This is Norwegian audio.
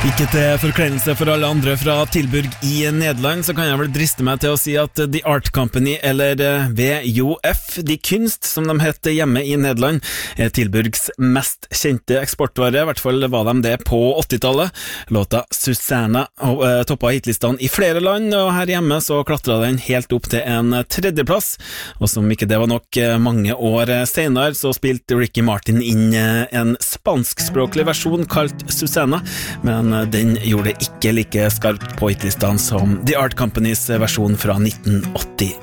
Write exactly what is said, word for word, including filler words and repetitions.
Ikke til forkleinelse for alle andre fra Tilburg i Nederland, så kan jeg vel driste meg til å si at The Art Company, eller V J F, De Kunst, som de heter hjemme i Nederland, er Tilburgs mest kjente eksportvare. I hvert fall var de det på åttitallet. Låta Susanna toppet hitlistene i flere land, og her hjemme så klatret den helt opp til en tredjeplass. Og som ikke det var nok, mange år senere så spilte Ricky Martin inn en spanskspråklig versjon kalt Susanna, men den gjorde det ikke like skarpt på hitlistene som The Art Companys versjon fra nitten åtti.